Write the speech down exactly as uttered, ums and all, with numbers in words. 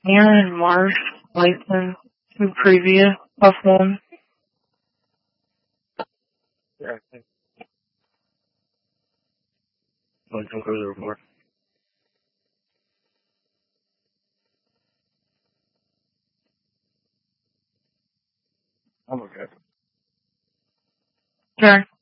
Aaron Marsh license to previous of one. Yeah, I think. Want to come over the report? I'm okay. Sure.